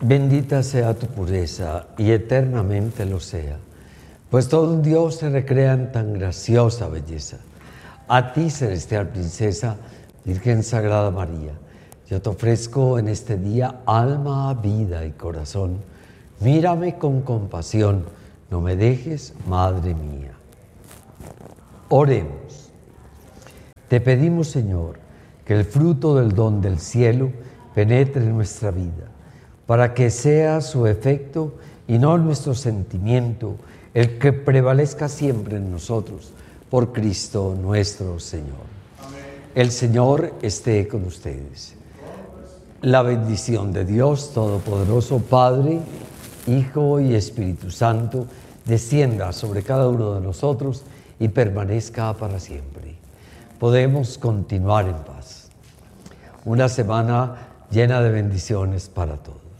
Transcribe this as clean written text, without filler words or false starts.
Bendita sea tu pureza y eternamente lo sea, pues todo un Dios se recrea en tan graciosa belleza. A ti, celestial princesa, Virgen Sagrada María, yo te ofrezco en este día alma, vida y corazón. Mírame con compasión, no me dejes, Madre mía. Oremos. Te pedimos, Señor, que el fruto del don del cielo penetre en nuestra vida, para que sea su efecto y no nuestro sentimiento el que prevalezca siempre en nosotros, por Cristo nuestro Señor. Amén. El Señor esté con ustedes. La bendición de Dios Todopoderoso, Padre, Hijo y Espíritu Santo, descienda sobre cada uno de nosotros y permanezca para siempre. Podemos continuar en paz. Una semana llena de bendiciones para todos.